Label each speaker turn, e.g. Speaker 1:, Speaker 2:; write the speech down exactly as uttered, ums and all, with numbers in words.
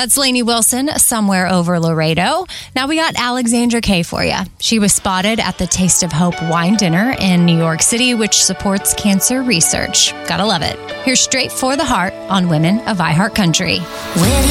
Speaker 1: That's Lainey Wilson, Somewhere Over Laredo. Now we got Alexandra Kay for you. She was spotted at the Taste of Hope wine dinner in New York City, which supports cancer research. Gotta love it. Here's Straight for the Heart on Women of iHeart Country.